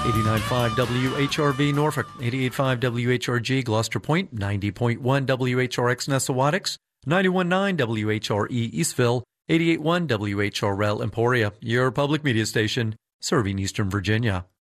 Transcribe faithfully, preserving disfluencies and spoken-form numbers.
eighty-nine point five W H R V Norfolk, eighty-eight point five W H R G Gloucester Point, ninety point one W H R X Nessawadox, ninety-one point nine W H R E Eastville, eighty-eight point one W H R L Emporia, your public media station, serving Eastern Virginia.